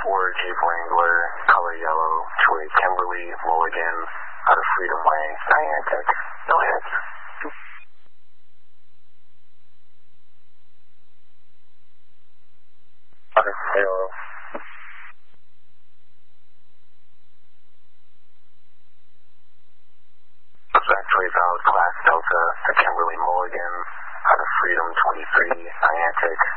Jeep Wrangler, color yellow, to a Kimberly Mulligan out of Freedom Way, Niantic. No hits. Okay, hello. That's actually valid Class Delta, a Kimberly Mulligan out of Freedom 23, Niantic.